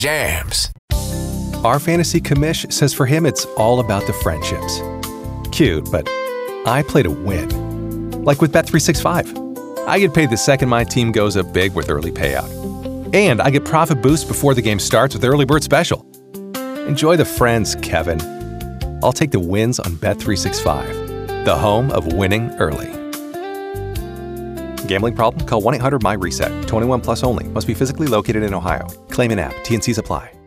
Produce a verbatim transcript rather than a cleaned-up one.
Jams. Our fantasy commish says for him it's all about the friendships. Cute, but I play to win. Like with Bet three sixty-five. I get paid the second my team goes up big with early payout. And I get profit boost before the game starts with Early Bird Special. Enjoy the friends, Kevin. I'll take the wins on Bet three sixty-five, the home of winning early. Gambling problem? Call one eight hundred M Y RESET. twenty-one plus only. Must be physically located in Ohio. Claim in app. T N Cs apply.